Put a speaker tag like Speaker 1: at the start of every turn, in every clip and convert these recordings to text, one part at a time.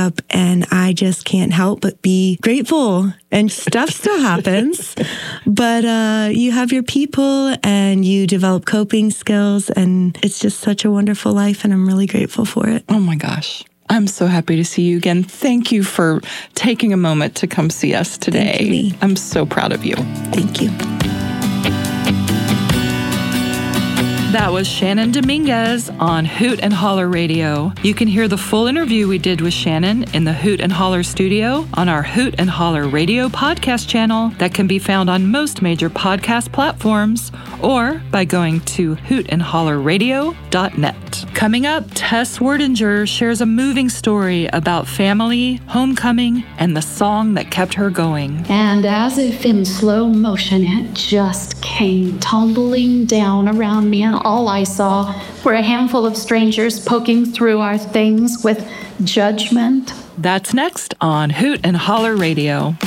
Speaker 1: up, and I just can't help but be grateful. And stuff still happens, but you have your people and you develop coping skills, and it's just such a wonderful life, and I'm really grateful for it.
Speaker 2: Oh my gosh. I'm so happy to see you again. Thank you for taking a moment to come see us today.
Speaker 1: Thank you, Lee.
Speaker 2: I'm so proud of you.
Speaker 1: Thank you.
Speaker 2: That was Shannon Dominguez on Hoot and Holler Radio. You can hear the full interview we did with Shannon in the Hoot and Holler studio on our Hoot and Holler Radio podcast channel that can be found on most major podcast platforms or by going to hootandhollerradio.net. Coming up, Tess Werdinger shares a moving story about family, homecoming, and the song that kept her going.
Speaker 3: And as if in slow motion, it just came tumbling down around me, and all I saw were a handful of strangers poking through our things with judgment.
Speaker 2: That's next on Hoot and Holler Radio.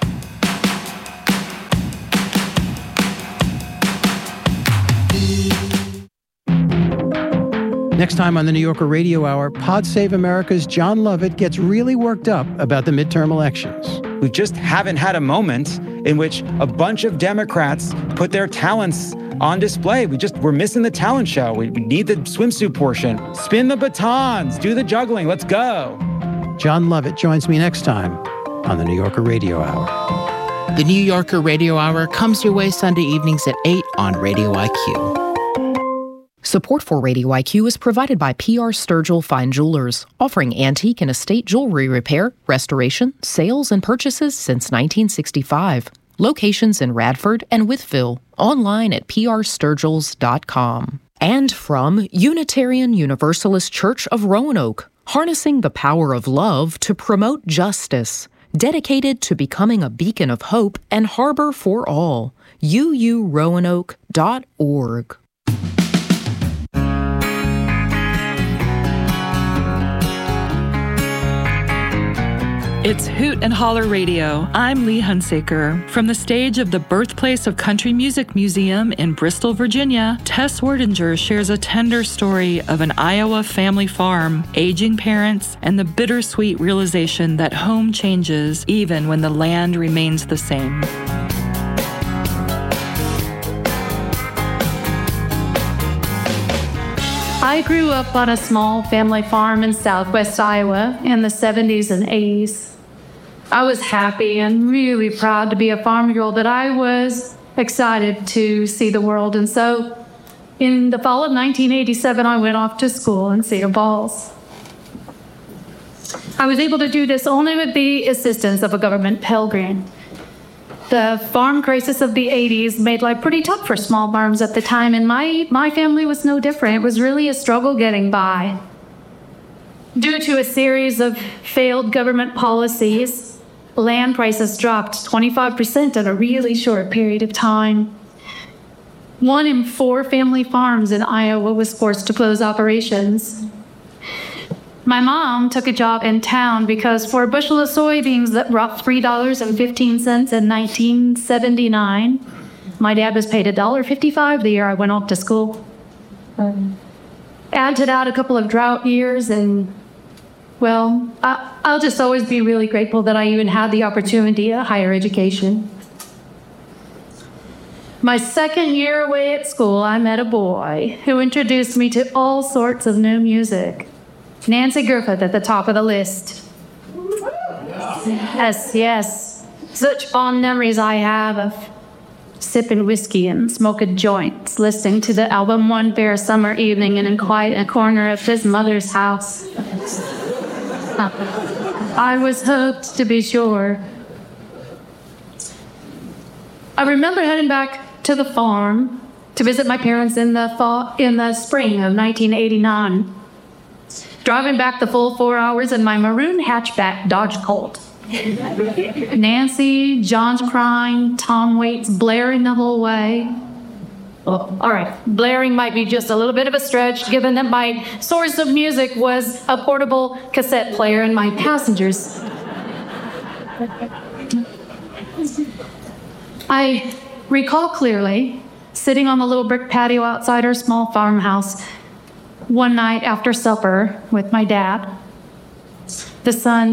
Speaker 4: Next time on the New Yorker Radio Hour, Pod Save America's John Lovett gets really worked up about the midterm elections.
Speaker 5: We just haven't had a moment in which a bunch of Democrats put their talents on display. We're missing the talent show. We need the swimsuit portion. Spin the batons, do the juggling, let's go.
Speaker 4: John Lovett joins me next time on the New Yorker Radio Hour.
Speaker 6: The New Yorker Radio Hour comes your way Sunday evenings at 8 on Radio IQ.
Speaker 7: Support for Radio IQ is provided by PR Sturgill Fine Jewelers, offering antique and estate jewelry repair, restoration, sales, and purchases since 1965. Locations in Radford and Wytheville. Online at prsturgills.com. And from Unitarian Universalist Church of Roanoke, harnessing the power of love to promote justice. Dedicated to becoming a beacon of hope and harbor for all. uuroanoke.org.
Speaker 2: It's Hoot and Holler Radio. I'm Lee Hunsaker. From the stage of the Birthplace of Country Music Museum in Bristol, Virginia, Tess Werdinger shares a tender story of an Iowa family farm, aging parents, and the bittersweet realization that home changes even when the land remains the same.
Speaker 3: I grew up on a small family farm in southwest Iowa in the 70s and 80s. I was happy and really proud to be a farm girl, but I was excited to see the world. And so in the fall of 1987, I went off to school in Cedar Falls. I was able to do this only with the assistance of a government Pell Grant. The farm crisis of the 80s made life pretty tough for small farms at the time, and my family was no different. It was really a struggle getting by. Due to a series of failed government policies, land prices dropped 25% in a really short period of time. 1 in 4 family farms in Iowa was forced to close operations. My mom took a job in town because for a bushel of soybeans that brought $3.15 in 1979, my dad was paid $1.55 the year I went off to school. Add to that a couple of drought years, and well, I'll just always be really grateful that I even had the opportunity at higher education. My second year away at school, I met a boy who introduced me to all sorts of new music. Nancy Griffith at the top of the list. Yes. Such fond memories I have of sipping whiskey and smoking joints, listening to the album one fair summer evening in a quiet corner of his mother's house. I was hooked, to be sure. I remember heading back to the farm to visit my parents in the spring of 1989. Driving back the full 4 hours in my maroon hatchback Dodge Colt. Nancy, John's crying, Tom Waits blaring the whole way. Oh, all right, blaring might be just a little bit of a stretch, given that my source of music was a portable cassette player in my passengers. I recall clearly sitting on the little brick patio outside our small farmhouse one night after supper with my dad. The sun